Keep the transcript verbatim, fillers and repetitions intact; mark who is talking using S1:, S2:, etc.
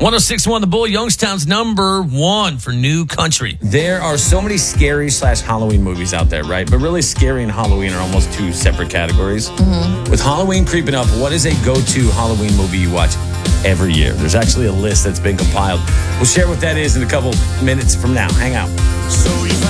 S1: one oh six point one The Bull, Youngstown's number one for new country.
S2: There are so many scary slash Halloween movies out there, right? But really, scary and Halloween are almost two separate categories. Mm-hmm. With Halloween creeping up, what is a go-to Halloween movie you watch every year? There's actually a list that's been compiled. We'll share what that is in a couple minutes from now. Hang out.
S3: So if I